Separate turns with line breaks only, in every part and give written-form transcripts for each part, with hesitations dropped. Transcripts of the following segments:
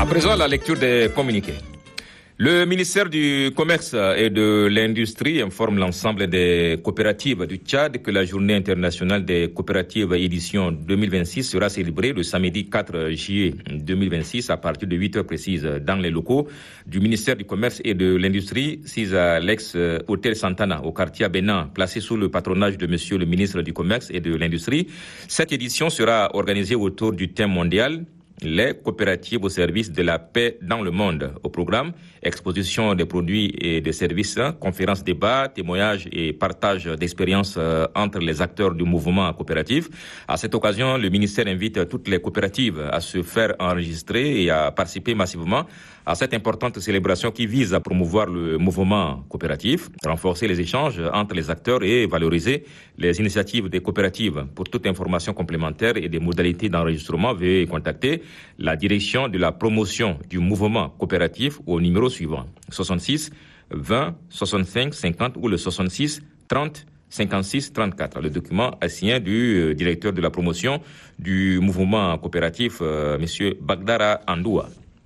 À présent, la lecture des communiqués. Le ministère du Commerce et de l'Industrie informe l'ensemble des coopératives du Tchad que la Journée internationale des coopératives édition 2026 sera célébrée le samedi 4 juillet 2026 à partir de 8h précises dans les locaux du ministère du Commerce et de l'Industrie, 6 à l'ex-hôtel Santana au quartier Bénin, placé sous le patronage de monsieur le ministre du Commerce et de l'Industrie. Cette édition sera organisée autour du thème mondial les coopératives au service de la paix dans le monde. Au programme, exposition des produits et des services, conférences, débats, témoignages et partage d'expériences entre les acteurs du mouvement coopératif. À cette occasion, le ministère invite toutes les coopératives à se faire enregistrer et à participer massivement à cette importante célébration qui vise à promouvoir le mouvement coopératif, renforcer les échanges entre les acteurs et valoriser les initiatives des coopératives. Pour toute information complémentaire et des modalités d'enregistrement, veuillez contacter la direction de la promotion du mouvement coopératif au numéro suivant 66 20 65 50 ou le 66 30 56 34. Le document est signé du directeur de la promotion du mouvement coopératif, M. Bagdara Andoua.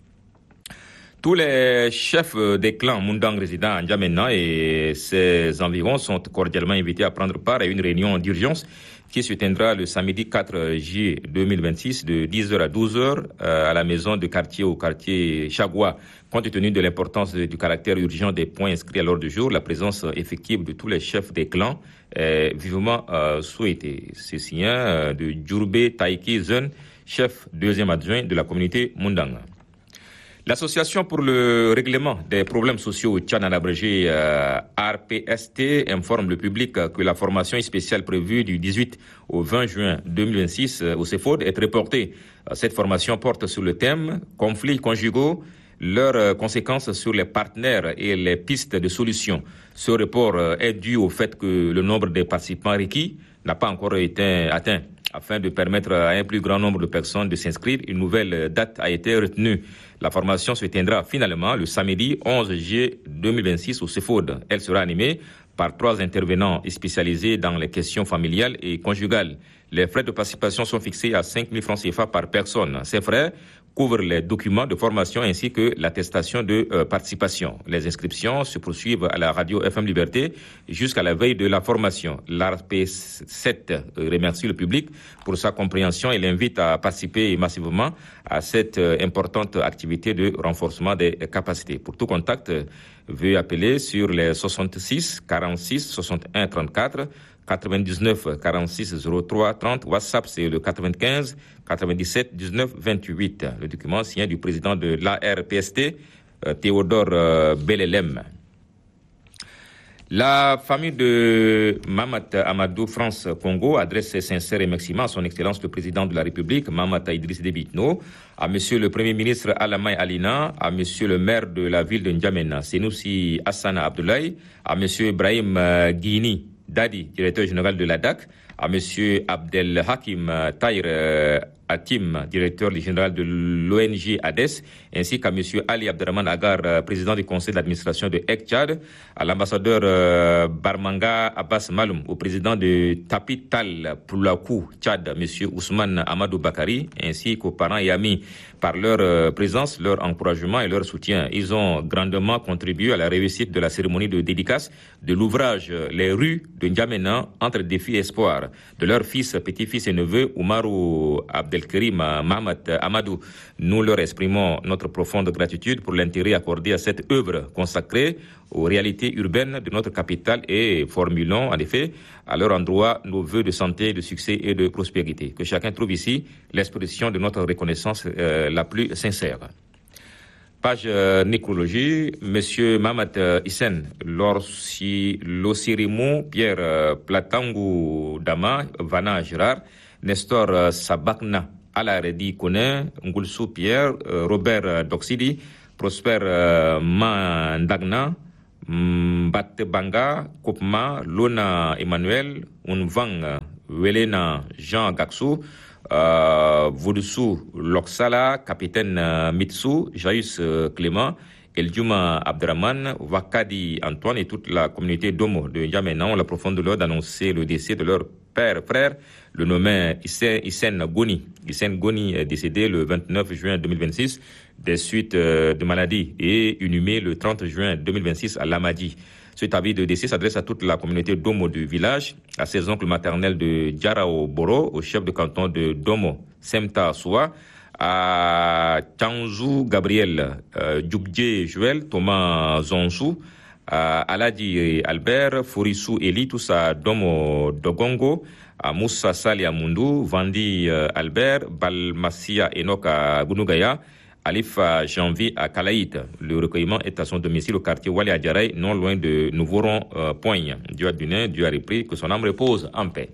Tous les chefs des clans Mundang résidant à N'Djamena et ses environs sont cordialement invités à prendre part à une réunion d'urgence qui se tiendra le samedi 4 juillet 2026 de 10h à 12h à la maison de quartier au quartier Chagua. Compte tenu de l'importance du caractère urgent des points inscrits à l'ordre du jour, la présence effective de tous les chefs des clans est vivement souhaitée. C'est signé de Djourbe Taiki Zun, chef deuxième adjoint de la communauté Mundang. L'Association pour le règlement des problèmes sociaux au Tchad, en abrégé RPST, informe le public que la formation spéciale prévue du 18 au 20 juin 2026 au CEFOD est reportée. Cette formation porte sur le thème « Conflits conjugaux, leurs conséquences sur les partenaires et les pistes de solutions ». Ce report est dû au fait que le nombre de participants requis n'a pas encore été atteint. Afin de permettre à un plus grand nombre de personnes de s'inscrire, une nouvelle date a été retenue. La formation se tiendra finalement le samedi 11 juillet 2026 au CEFOD. Elle sera animée par 3 intervenants spécialisés dans les questions familiales et conjugales. Les frais de participation sont fixés à 5 000 francs CFA par personne. Ces frais couvrent les documents de formation ainsi que l'attestation de participation. Les inscriptions se poursuivent à la radio FM Liberté jusqu'à la veille de la formation. L'ARP7 remercie le public pour sa compréhension et l'invite à participer massivement à cette importante activité de renforcement des capacités. Pour tout contact, veuillez appeler sur les 66 46 61 34 99 46 03 30. WhatsApp, c'est le 95 97 19 28. Le document signé du président de l'ARPST, Théodore Belelem. La famille de Mamat Amadou France Congo adresse ses sincères remerciements à son Excellence le Président de la République, Mamat Idriss Déby Itno, à Monsieur le Premier ministre Alamay Alina, à Monsieur le maire de la ville de N'Djamena, Senoussi Hassana Abdoulaye, à Monsieur Ibrahim Guini Dadi, directeur général de l'ADAC, à Monsieur Abdel Hakim Taïr Hatim, directeur général de l'ONG ADES, ainsi qu'à Monsieur Ali Abderrahman Agar, président du conseil d'administration de ECTchad, à l'ambassadeur Barmanga Abbas Maloum, au président de Tapital Poulakou Tchad, Monsieur Ousmane Amadou Bakari, ainsi qu'aux parents et amis. Par leur présence, leur encouragement et leur soutien, ils ont grandement contribué à la réussite de la cérémonie de dédicace de l'ouvrage Les rues de N'Djamena entre défis et espoir de leur fils, petit-fils et neveu Oumarou Abdelkerim Mahamat Amadou. Nous leur exprimons notre profonde gratitude pour l'intérêt accordé à cette œuvre consacrée aux réalités urbaines de notre capitale et formulons en effet à leur endroit nos vœux de santé, de succès et de prospérité. Que chacun trouve ici l'expression de notre reconnaissance la plus sincère. Page nécrologie, Monsieur Mamat Hissène, Losirimou, Pierre Platangu Dama, Vana Girard, Nestor Sabakna, Alaredi Kone, Ngulsou Pierre, Robert Doxidi, Prosper Mandagna, Batebanga, Kopma, Lona Emmanuel, Unvang, Welena Jean Gaksou, Voudoussou Loksala, Capitaine Mitsu, Jaïs Clément, Eldjuma Abderrahman, Wakadi Antoine et toute la communauté d'Omo de N'Djamena ont la profonde douleur d'annoncer le décès de leur père, frère, le nommé Hissène Goni. Hissène Goni est décédé le 29 juin 2026 des suites de maladie et inhumé le 30 juin 2026 à Lamadi. Cet avis de décès s'adresse à toute la communauté Domo du village, à ses oncles maternels de Djarao Boro, au chef de canton de Domo, Semta Soua, à Tanzou Gabriel, Djoubdje Joël, Thomas Zonsou, à Aladi Albert, Fourissou Eli, tous à Domo Dogongo, à Moussa Sali Amundu, Vandi Albert, Balmassia Enoch à Gunugaya, Alifa Janvier à Kalaït. Le recueillement est à son domicile au quartier Wali Adjaraï, non loin de Nouveau-Rond-Poigne. Dieu a donné, Dieu a repris, que son âme repose en paix.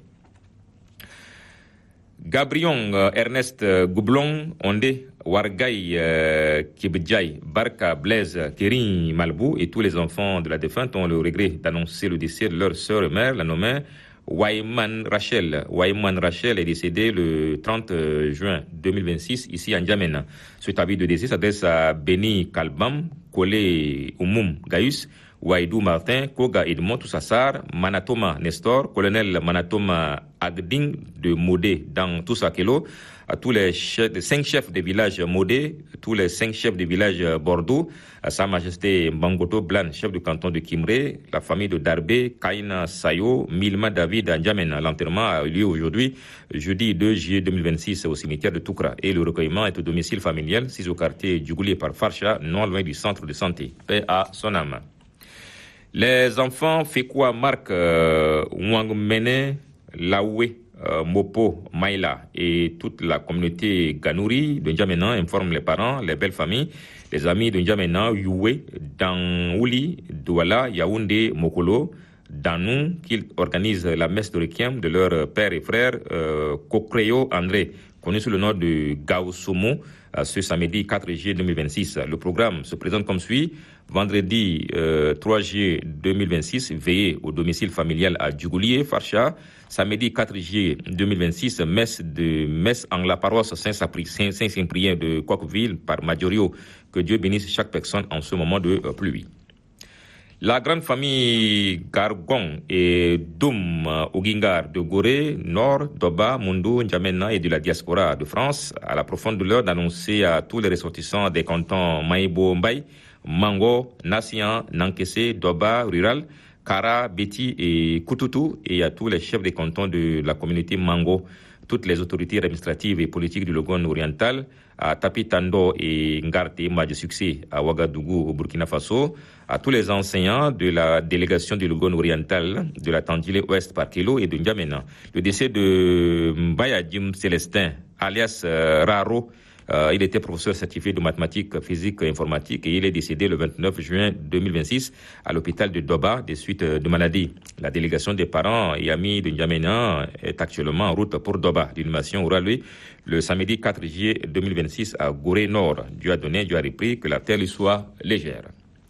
Gabrion Ernest Goublon, Ondé, Wargaï Kibdjaï, Barka Blaise Kérin Malbou et tous les enfants de la défunte ont le regret d'annoncer le décès de leur sœur et mère, la nommée Wayman Rachel. Wayman Rachel est décédée le 30 juin 2026 ici à N'Djamena. Cet avis de décès s'adresse à Beni Kalbam, Kole Oumoum Gaïus, Waïdou Martin, Koga Edmond Toussassar, Manatoma Nestor, colonel Manatoma Agding de Modé dans Toussakelo, à tous les 5 chefs des villages Modé, tous les 5 chefs des villages Bordeaux, à Sa Majesté Mbangoto Blan, chef du canton de Kimré, la famille de Darbé, Kaina Sayo, Milma David à N'Djamena. L'enterrement a eu lieu aujourd'hui, jeudi 2 juillet 2026, au cimetière de Toukra. Et le recueillement est au domicile familial, 6 au quartier Djougoulé par Farcha, non loin du centre de santé. Paix à son âme. Les enfants Fekwa Marc Ouangmene, Laoué, Mopo, Maïla et toute la communauté Ganouri de N'Djamena informent les parents, les belles familles, les amis de N'Djamena, Youé, Dangouli, Douala, Yaoundé, Mokolo, Danou, qu'ils organisent la messe de requiem de leur père et frère, Kokreo André, connu sous le nom de Gaosomo, ce samedi 4 juillet 2026. Le programme se présente comme suit. Vendredi 3 juillet 2026, veillée au domicile familial à Djougoulié, Farcha. Samedi 4 juillet 2026, messe en la paroisse Saint-Cyprien de Coqueville par Majorio. Que Dieu bénisse chaque personne en ce moment de pluie. La grande famille Gargon et Doum Ogingar de Gorée, Nord, Doba, Mundu, N'Djamena et de la diaspora de France a la profonde douleur d'annoncer à tous les ressortissants des cantons Maïbo Mbaye, Mango, Nassian, Nankessé, Doba, Rural, Kara, Beti et Koutoutou et à tous les chefs des cantons de la communauté Mango, toutes les autorités administratives et politiques du Logone oriental, à Tapitando et Ngarte, Madje Succès à Ouagadougou au Burkina Faso, à tous les enseignants de la délégation du Logone oriental, de la Tandilé Ouest par Kilo et de N'Djamena. Le décès de Mbaya Jim Célestin, alias Raro, il était professeur certifié de mathématiques, physique et informatique et il est décédé le 29 juin 2026 à l'hôpital de Doba des suites de maladie. La délégation des parents et amis de N'Djamena est actuellement en route pour Doba. L'inhumation aura lieu le samedi 4 juillet 2026 à Gorée Nord. Dieu a donné, Dieu a repris, que la terre lui soit légère.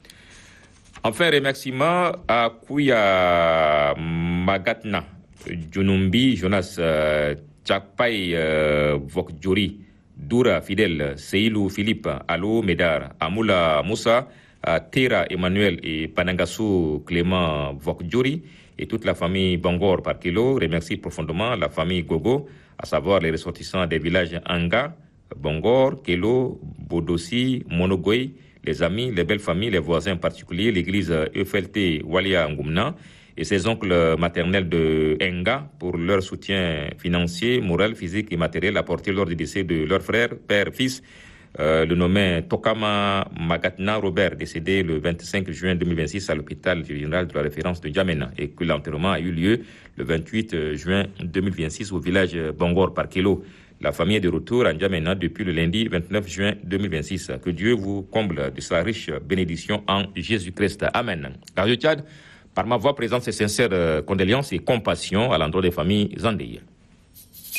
Enfin, remerciement à Kouya Magatna, Junumbi, Jonas Tchakpai Vokjori, Doura Fidèle, Seilou Philippe, Alo Médar, Amoula Moussa, Tera Emmanuel et Panangassou Clément Vokdjouri et toute la famille Bangor par Kilo remercie profondément la famille Gogo, à savoir les ressortissants des villages Anga, Bangor, Kelo, Bodossi, Monogoy, les amis, les belles familles, les voisins en particulier, l'église EFLT Walia Ngoumna et ses oncles maternels de Enga pour leur soutien financier, moral, physique et matériel apporté lors du décès de leur frère, père, fils, le nommé Tokama Magatna Robert, décédé le 25 juin 2026 à l'hôpital général de la référence de N'Djamena et que l'enterrement a eu lieu le 28 juin 2026 au village Bangor par Kelo. La famille est de retour à N'Djamena depuis le lundi 29 juin 2026. Que Dieu vous comble de sa riche bénédiction en Jésus-Christ. Amen. Radio Tchad, par ma voix présente ses sincères condoléances et compassion à l'endroit des familles endeuillées.